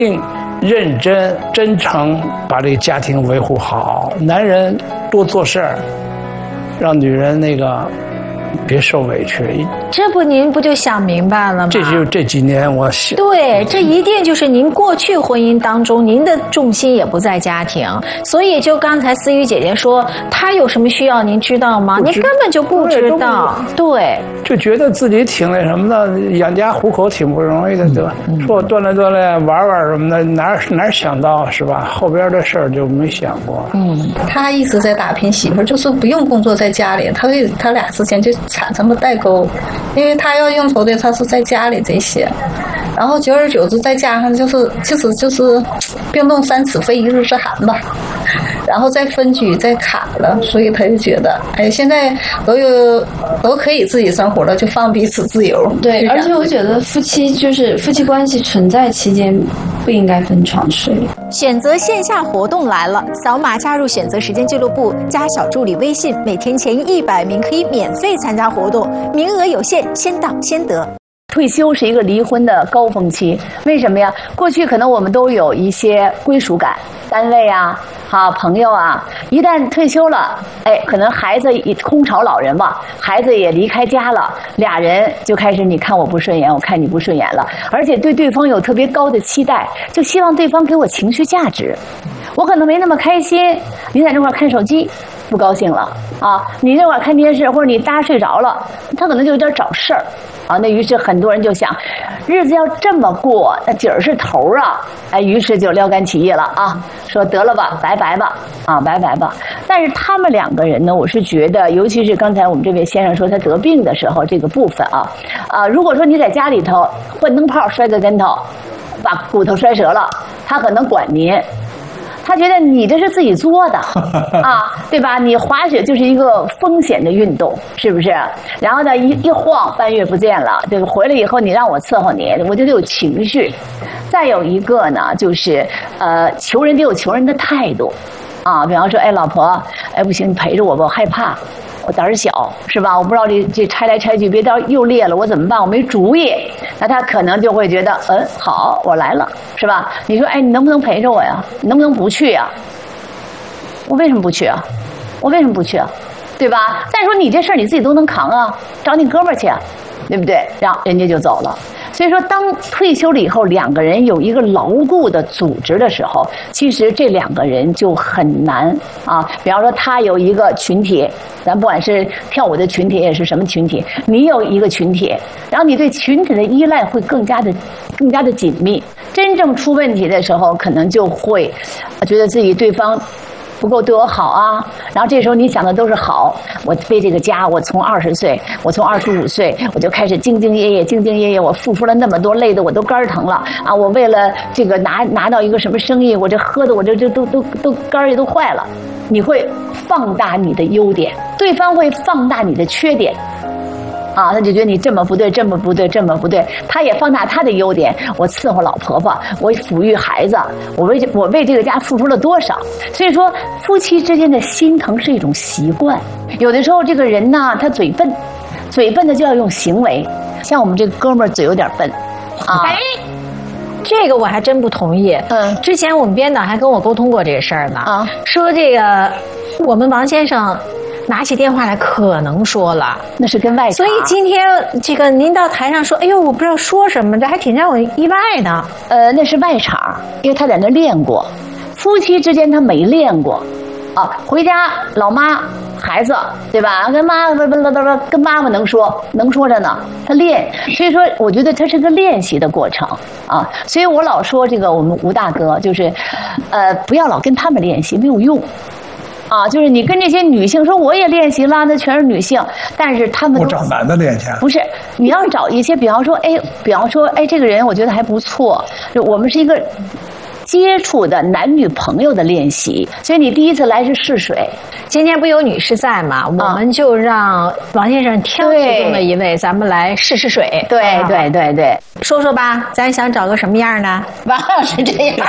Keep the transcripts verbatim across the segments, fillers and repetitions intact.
认真真诚把这个家庭维护好，男人多做事儿，让女人那个别受委屈。 这不您不就想明白了吗？ 这就这几年我想， 对，这一定就是您过去婚姻当中，您的重心也不在家庭，所以就刚才思雨姐姐说，她有什么需要您知道吗？您根本就不知道，对， 就觉得自己挺那什么的，养家糊口挺不容易的，对吧？嗯、说我锻炼锻炼，玩玩什么的，哪哪想到是吧？后边的事儿就没想过。 嗯，他一直在打拼媳妇，就是不用工作在家里，他他俩之间就产生了代沟。因为他要应酬的他是在家里这些，然后久而久之再加上就是其实就是冰冻三尺非一日之寒吧，然后再分居再卡了，所以他就觉得哎，现在都有都可以自己生活了，就放彼此自由。 对，而且我觉得夫妻就是夫妻关系存在期间不应该分床睡。 选择线下活动来了，扫码加入选择时间俱乐部，加小助理微信，每天前一百名可以免费参加活动，名额有限，先到先得。 退休是一个离婚的高峰期，为什么呀？过去可能我们都有一些归属感，单位啊、好朋友啊，一旦退休了，哎，可能孩子也空巢老人嘛，孩子也离开家了，俩人就开始你看我不顺眼，我看你不顺眼了，而且对对方有特别高的期待，就希望对方给我情绪价值。我可能没那么开心，你在这块看手机，不高兴了啊！你这块看电视，或者你搭睡着了，他可能就有点找事儿啊。那于是很多人就想，日子要这么过，那景儿是头啊！哎，于是就撩干起义了啊，说得了吧，拜拜吧，啊，拜拜吧。但是他们两个人呢，我是觉得，尤其是刚才我们这位先生说他得病的时候这个部分啊，啊，如果说你在家里头换灯泡摔个跟头，把骨头摔折了，他可能管您。他觉得你这是自己作的啊，对吧？你滑雪就是一个风险的运动，是不是？然后呢，一一晃半月不见了，这个回来以后你让我伺候你，我就得有情绪。再有一个呢，就是呃，求人得有求人的态度啊。比方说，哎，老婆，哎，不行，你陪着我吧，我害怕。我胆儿小，是吧？我不知道这这拆来拆去，别到又裂了，我怎么办？我没主意。那他可能就会觉得，嗯，好，我来了，是吧？你说，哎，你能不能陪着我呀？你能不能不去呀？我为什么不去啊？我为什么不去啊？对吧？再说你这事儿你自己都能扛啊，找你哥们儿去啊，对不对？然后人家就走了。所以说，当退休了以后，两个人有一个牢固的组织的时候，其实这两个人就很难啊。比方说，他有一个群体，咱不管是跳舞的群体，也是什么群体，你有一个群体，然后你对群体的依赖会更加的、更加的紧密。真正出问题的时候，可能就会觉得自己对方不够对我好啊，然后这时候你想的都是好，我为这个家，我从二十岁，我从二十五岁，我就开始兢兢业业，兢兢业业，我付出了那么多，累得我都肝疼了啊！我为了这个拿拿到一个什么生意，我这喝的我这这都都都肝也都坏了。你会放大你的优点，对方会放大你的缺点。啊，他就觉得你这么不对，这么不对，这么不对，他也放大他的优点。我伺候老婆婆，我抚育孩子，我为我为这个家付出了多少？所以说，夫妻之间的心疼是一种习惯。有的时候，这个人呢，他嘴笨，嘴笨的就要用行为。像我们这个哥们儿嘴有点笨，啊。 哎，这个我还真不同意。 嗯， 之前我们编导还跟我沟通过这个事儿呢。 啊， 说这个我们王先生拿起电话来可能说了， 那是跟外场。 所以今天这个您到台上说，哎呦，我不知道说什么，这还挺让我意外的。 呃，那是外场，因为他在那练过。夫妻之间他没练过，啊，回家老妈孩子对吧？跟妈不不不不跟妈妈能说能说着呢，他练。所以说，我觉得他是个练习的过程啊。所以我老说这个我们吴大哥就是，呃，不要老跟他们练习，没有用。啊，就是你跟这些女性说，我也练习了，那全是女性，但是他们我找男的练去。 不是，你要找一些，比方说，哎，比方说，哎，这个人我觉得还不错，就我们是一个接触的男女朋友的练习，所以你第一次来是试水。 今天不有女士在嘛，我们就让王先生挑其中的一位，咱们来试试水。 对对对对， 说说吧，咱想找个什么样的？ 王老师这样。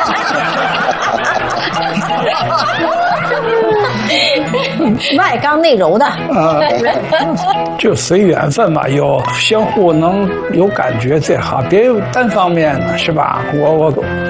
外刚内柔的， 啊，就随缘分吧，有相互能有感觉最好，别单方面的，是吧？我我